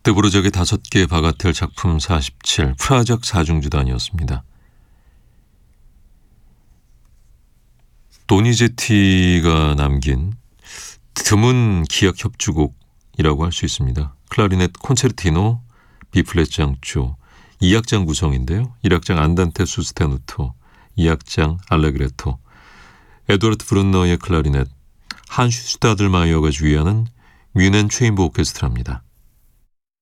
드보르작의 5개 바가텔 작품 47 프라작 사중주단이었습니다. 도니제티가 남긴 드문 기악 협주곡이라고 할 수 있습니다. 클라리넷 콘체르티노, B플랫 장조, 2악장 구성인데요. 1악장 안단테 수스테누토, 2악장 알레그레토, 에드워드 브룬너의 클라리넷, 한슈 슈타들마이어가 주의하는 뮌헨 체인버 오케스트라입니다.